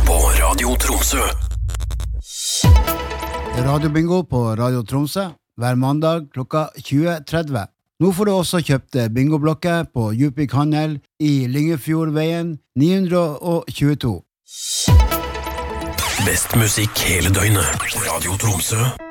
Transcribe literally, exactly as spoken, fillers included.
på Radio Tromsø. Radiobingo på Radio Tromsø hver mandag klokka tjue tretti. Nå får du også kjøpt bingoblokker på Djupvik Handel i Lyngefjordveien ni hundre tjueto. Best musikk hele døgnet. Radio Tromsø.